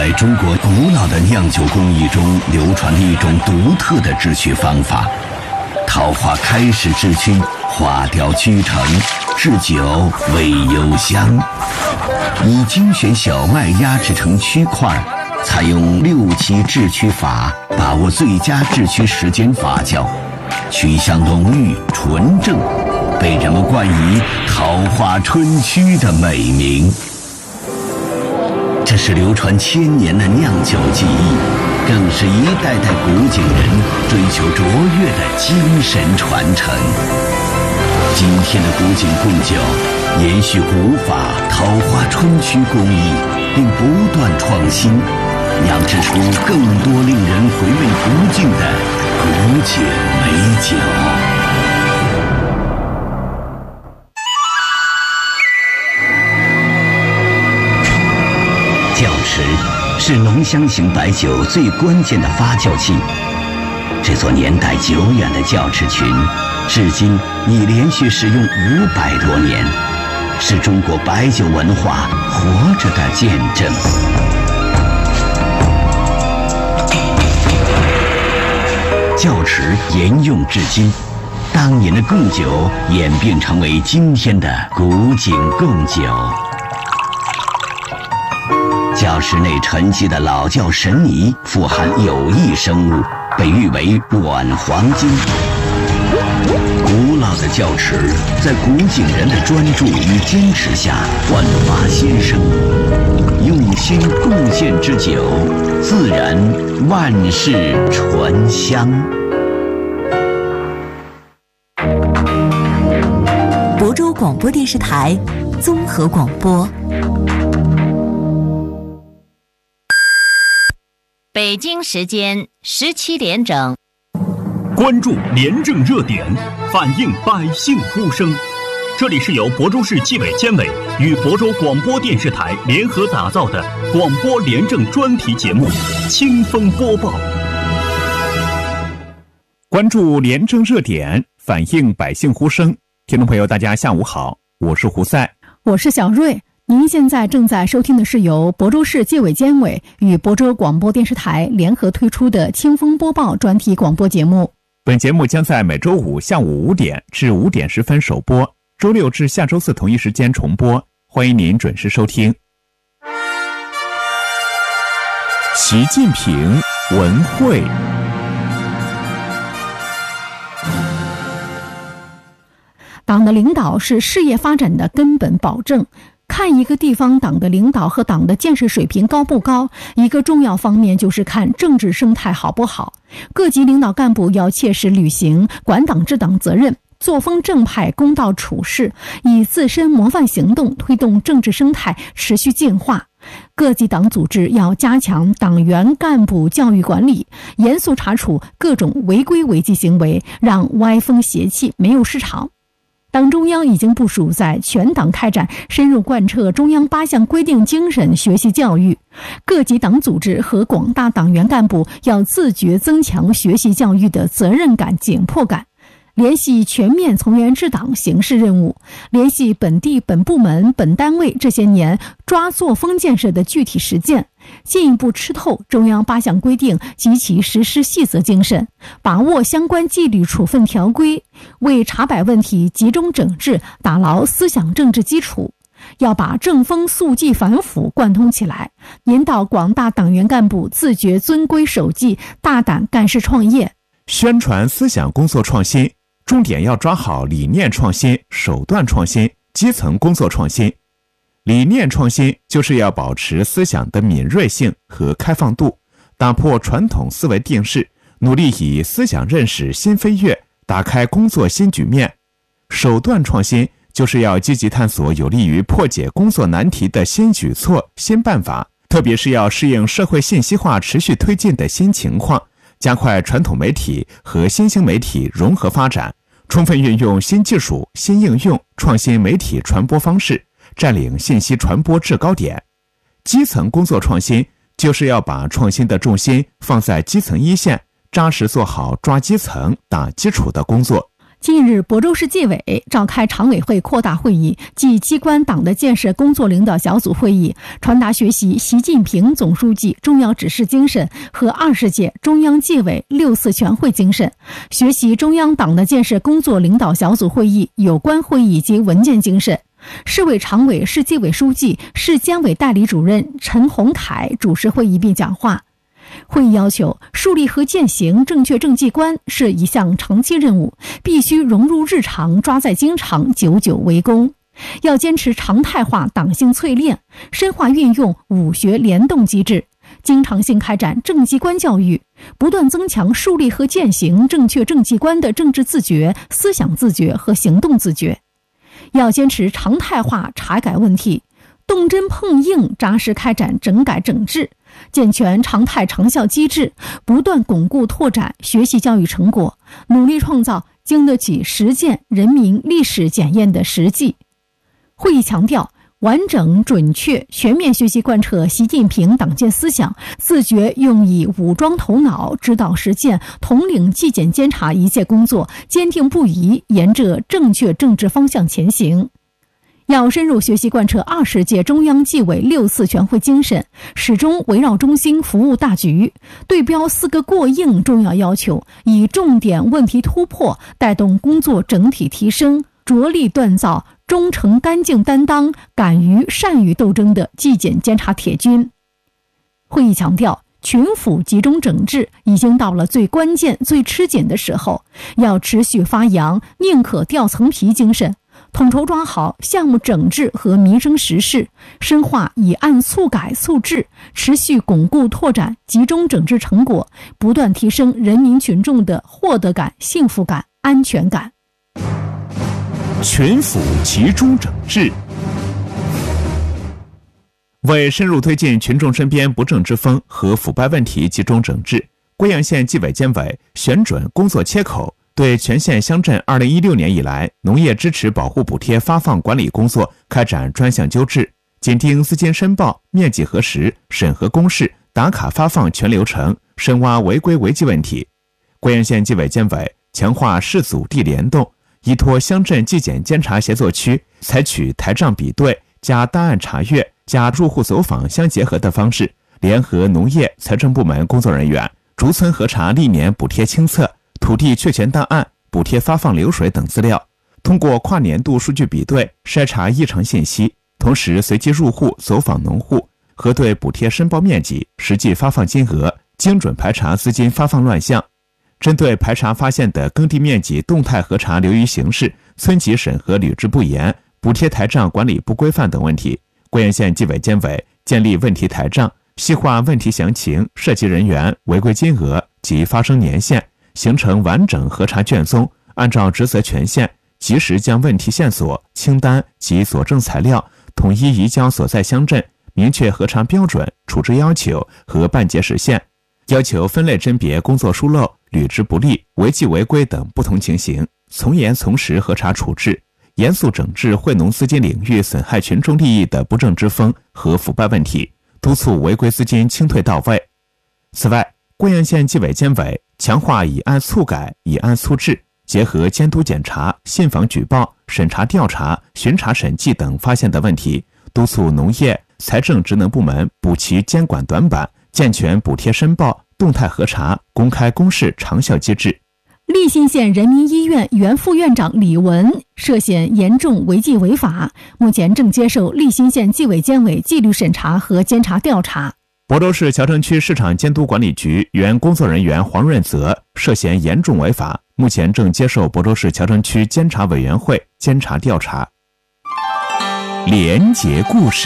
在中国古老的酿酒工艺中流传的一种独特的制曲方法。桃花开始制曲，花雕居成，制酒味幽香。以精选小麦压制成曲块，采用6期制曲法，把握最佳制曲时间发酵，曲香浓郁纯正，被人们冠以桃花春曲的美名。这是流传1000年的酿酒技艺，更是一代代古井人追求卓越的精神传承。今天的古井贡酒延续古法桃花春曲工艺，并不断创新，酿制出更多令人回味不尽的古井美酒。窖池是浓香型白酒最关键的发酵器。这座年代久远的窖池群，至今已连续使用500多年，是中国白酒文化活着的见证。窖池沿用至今，当年的贡酒演变成为今天的古井贡酒。窖池内沉积的老窖神泥富含有益生物，被誉为软黄金。古老的窖池在古井人的专注与坚持下焕发新生，用心贡献之酒，自然万世醇香。 亳州广播电视台综合广播。 北京时间17点整， 关注廉政热点，反映百姓呼声。这里是由亳州市纪委监委与亳州广播电视台联合打造的广播廉政专题节目《清风播报》。 关注廉政热点，反映百姓呼声。听众朋友，大家下午好，我是胡赛， 我是小瑞。您现在正在收听的是由亳州市纪委监委与亳州广播电视台联合推出的《清风播报》专题广播节目。 本节目将在每周五下午5点至5点10分首播，周六至下周四同一时间重播，欢迎您准时收听。习近平文汇。 党的领导是事业发展的根本保证。看一个地方党的领导和党的建设水平高不高，一个重要方面就是看政治生态好不好。各级领导干部要切实履行管党治党责任，作风正派，公道处事，以自身模范行动推动政治生态持续进化。各级党组织要加强党员干部教育管理，严肃查处各种违规违纪行为，让歪风邪气没有市场。党中央已经部署在全党开展深入贯彻中央8项规定精神学习教育，各级党组织和广大党员干部要自觉增强学习教育的责任感、紧迫感，联系全面从严治党形势任务，联系本地本部门本单位这些年抓作风建设的具体实践，进一步吃透中央8项规定及其实施细则精神，把握相关纪律处分条规，为查摆问题集中整治打牢思想政治基础。要把正风肃纪反腐贯通起来，引导广大党员干部自觉遵规守纪，大胆干事创业。 宣传思想工作创新，重点要抓好理念创新、手段创新、基层工作创新。理念创新就是要保持思想的敏锐性和开放度，打破传统思维定式，努力以思想认识新飞跃，打开工作新局面。手段创新就是要积极探索有利于破解工作难题的新举措、新办法，特别是要适应社会信息化持续推进的新情况，加快传统媒体和新兴媒体融合发展，充分运用新技术、新应用、创新媒体传播方式，占领信息传播制高点。基层工作创新就是要把创新的重心放在基层一线，扎实做好抓基层、打基础的工作。 近日，亳州市纪委召开常委会扩大会议暨机关党的建设工作领导小组会议，传达学习习近平总书记重要指示精神和20届中央纪委6次全会精神，学习中央党的建设工作领导小组会议有关会议及文件精神。市委常委、市纪委书记、市监委代理主任陈洪凯主持会议并讲话。会议要求，树立和践行正确政绩观是一项长期任务，必须融入日常，抓在经常，久久为功。要坚持常态化党性淬炼，深化运用5学联动机制，经常性开展政绩观教育，不断增强树立和践行正确政绩观的政治自觉、思想自觉和行动自觉。要坚持常态化查改问题，动真碰硬，扎实开展整改整治，健全常态长效机制，不断巩固拓展学习教育成果，努力创造经得起实践、人民、历史检验的实际。会议强调，完整、准确、全面学习贯彻习近平党建思想，自觉用以武装头脑，指导实践，统领纪检监察一切工作，坚定不移沿着正确政治方向前行。要深入学习贯彻20届中央纪委6次全会精神，始终围绕中心服务大局，对标4个过硬重要要求，以重点问题突破带动工作整体提升，着力锻造忠诚干净担当、敢于善于斗争的纪检监察铁军。会议强调，群府集中整治已经到了最关键、最吃紧的时候，要持续发扬宁可掉层皮精神，统筹抓好项目整治和民生实事，深化以案促改促治，持续巩固拓展集中整治成果，不断提升人民群众的获得感、幸福感、安全感。 群府集中整治。为深入推进群众身边不正之风和腐败问题集中整治，贵阳县纪委监委选准工作切口，对全县乡镇2016年以来农业支持保护补贴发放管理工作开展专项纠治，紧盯资金申报、面积核实、审核公示、打卡发放全流程，深挖违规违纪问题。贵阳县纪委监委强化市组地联动，依托乡镇纪检监察协作区，采取台账比对加档案查阅加入户走访相结合的方式，联合农业、财政部门工作人员逐村核查历年补贴清册、土地确权档案、补贴发放流水等资料，通过跨年度数据比对筛查异常信息，同时随机入户走访农户，核对补贴申报面积、实际发放金额，精准排查资金发放乱象。针对排查发现的耕地面积动态核查流于形式、村级审核履职不严、补贴台账管理不规范等问题，贵阳县纪委监委建立问题台账，细化问题详情、涉及人员、违规金额及发生年限，形成完整核查卷宗，按照职责权限，及时将问题线索、清单及佐证材料统一移交所在乡镇，明确核查标准、处置要求和办结时限，要求分类甄别工作疏漏、履职不力、违纪违规等不同情形，从严从实核查处置，严肃整治惠农资金领域损害群众利益的不正之风和腐败问题，督促违规资金清退到位。此外，贵阳县纪委监委强化以案促改、以案促治，结合监督检查、信访举报、审查调查、巡查审计等发现的问题，督促农业、财政职能部门补齐监管短板，健全补贴申报、动态核查、公开公示长效机制。 利辛县人民医院原副院长李文涉嫌严重违纪违法，目前正接受利辛县纪委监委纪律审查和监察调查。 亳州市谯城区市场监督管理局原工作人员黄润泽涉嫌严重违法，目前正接受亳州市谯城区监察委员会监察调查。廉洁故事。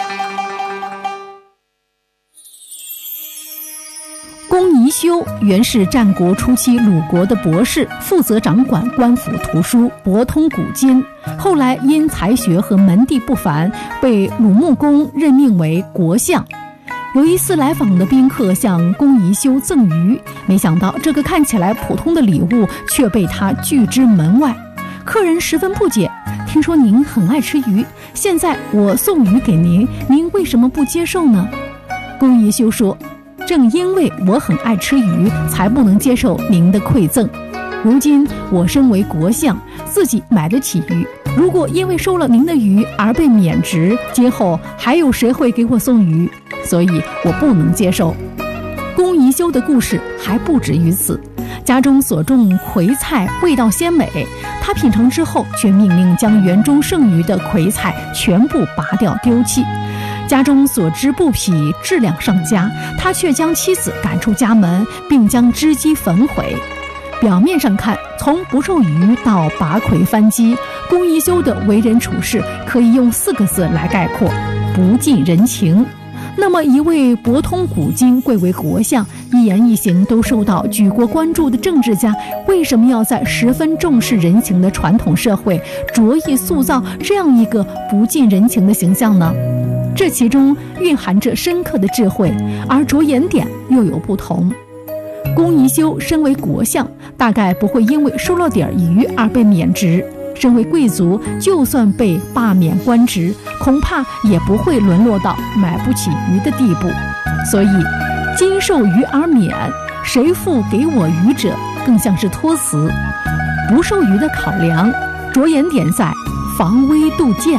龚宜修原是战国初期鲁国的博士，负责掌管官府图书，博通古今。后来因才学和门第不凡，被鲁穆公任命为国相。有一次来访的宾客向龚宜修赠鱼，没想到这个看起来普通的礼物却被他拒之门外。客人十分不解，听说您很爱吃鱼，现在我送鱼给您，您为什么不接受呢？龚宜修说，正因为我很爱吃鱼，才不能接受您的馈赠。 如今我身为国相，自己买得起鱼，如果因为收了您的鱼而被免职，今后还有谁会给我送鱼？所以我不能接受。龚宜修的故事还不止于此，家中所种葵菜味道鲜美，他品尝之后却命令将园中剩余的葵菜全部拔掉丢弃。家中所织布匹质量上佳，他却将妻子赶出家门，并将织机焚毁。表面上看，从不受鱼到拔葵翻机，龚宜修的为人处事可以用4个字来概括：不近人情。那么一位博通古今、贵为国相、一言一行都受到举国关注的政治家，为什么要在十分重视人情的传统社会着意塑造这样一个不近人情的形象呢？这其中蕴含着深刻的智慧，而着眼点又有不同。龚宜修身为国相，大概不会因为收了点鱼而被免职，身为贵族，就算被罢免官职，恐怕也不会沦落到买不起鱼的地步。所以今受鱼而免，谁付给我鱼者，更像是托辞。不受鱼的考量，着眼点在防微杜渐。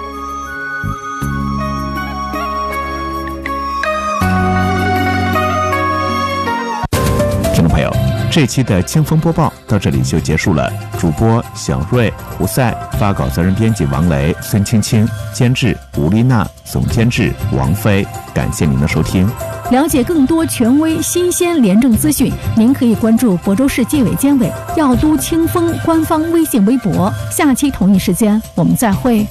听众朋友，这期的清风播报到这里就结束了。主播小瑞、胡赛，发稿责任编辑王雷、孙青青，监制吴丽娜，总监制王菲。感谢您的收听。 了解更多权威新鲜廉政资讯，您可以关注亳州市纪委监委药都清风官方微信微博。下期同一时间我们再会。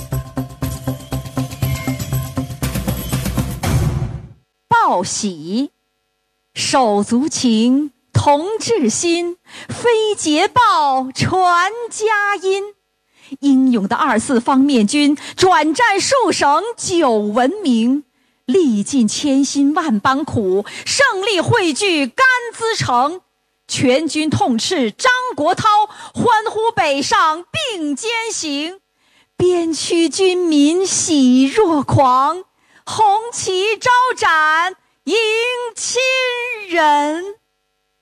报喜，手足情，同志心，非捷报传佳音。英勇的24方面军转战数省，久闻名，历尽千辛万般苦，胜利汇聚甘孜城。全军痛斥张国焘，欢呼北上并肩行。边区军民喜若狂，红旗招展迎亲人。